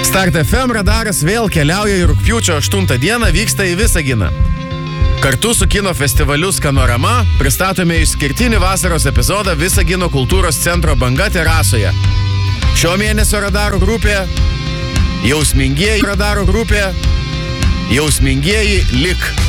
Start FM radaras vėl keliauja į rugpjūčio 8 dieną, vyksta į Visaginą. Kartu su kino festivaliu Skanorama pristatome išskirtinį vasaros epizodą Visagino kultūros centro Banga terasoje. Šio mėnesio radaro grupė Jausmingieji radaro grupė Jausmingieji lik.